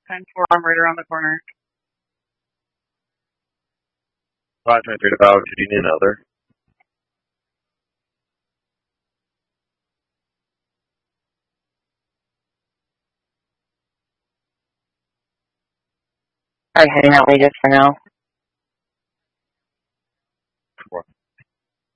10-4, I'm right around the corner. 523 to Valve, do you need another? Alright, heading that way just for now.